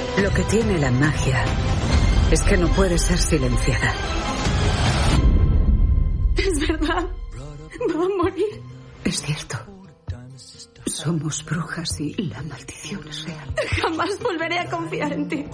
Lo que tiene la magia es que no puede ser silenciada. Es verdad. Va a morir. Es cierto. Somos brujas y la maldición es real. Jamás volveré a confiar en ti.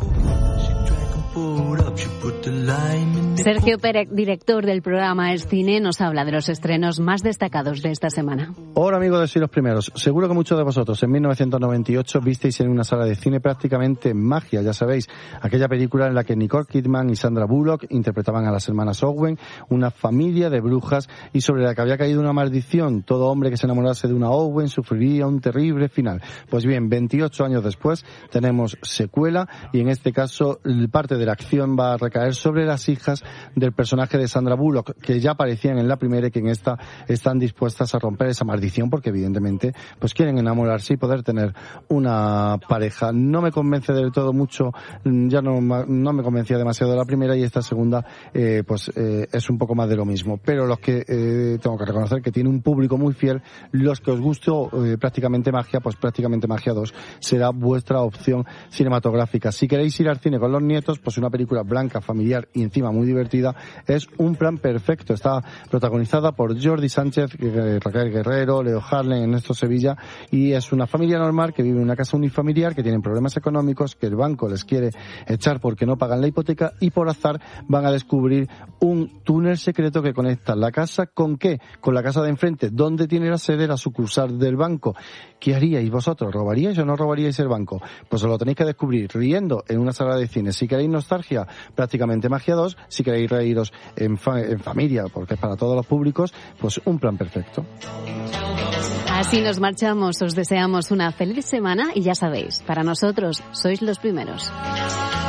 Sergio Pérez, director del programa Es Cine, nos habla de los estrenos más destacados de esta semana. Hola amigos de Soy los Primeros. Seguro que muchos de vosotros en 1998 visteis en una sala de cine prácticamente Magia, ya sabéis, aquella película en la que Nicole Kidman y Sandra Bullock interpretaban a las hermanas Owen, una familia de brujas y sobre la que había caído una maldición. Todo hombre que se enamorase de una Owen sufriría un terrible final. Pues bien, 28 años después tenemos secuela y en este caso parte de la acción va a recaer sobre las hijas del personaje de Sandra Bullock, que ya aparecían en la primera y que en esta están dispuestas a romper esa maldición porque evidentemente pues quieren enamorarse y poder tener una pareja. No me convence del todo mucho, ya no me convencía demasiado la primera y esta segunda es un poco más de lo mismo, pero los que tengo que reconocer que tiene un público muy fiel, los que os gustó prácticamente Magia, pues prácticamente Magia 2 será vuestra opción cinematográfica. Si queréis ir al cine con los nietos, pues una película blanca, familiar y encima muy divertida es Un plan perfecto. Está protagonizada por Jordi Sánchez, Raquel Guerrero, Leo Harlem, Ernesto Sevilla y es una familia normal que vive en una casa unifamiliar, que tienen problemas económicos, que el banco les quiere echar porque no pagan la hipoteca y por azar van a descubrir un túnel secreto que conecta la casa ¿con qué? Con la casa de enfrente, donde tiene la sede la sucursal del banco. ¿Qué haríais vosotros? ¿Robaríais o no robaríais el banco? Pues os lo tenéis que descubrir riendo en una sala de cine. Si queréis nostalgia, prácticamente Magia 2. Si queréis reíros en familia, porque es para todos los públicos, pues Un plan perfecto. Así nos marchamos. Os deseamos una feliz semana y ya sabéis, para nosotros sois los primeros.